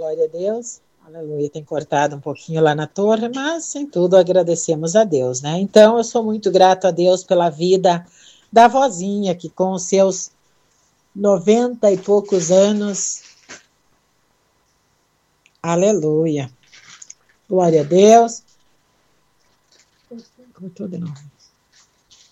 glória a Deus. Aleluia, tem cortado um pouquinho lá na torre, mas em tudo agradecemos a Deus, né? Então, eu sou muito grato a Deus pela vida da vozinha, que com os seus 90 e poucos anos, aleluia, glória a Deus. Cortou de novo.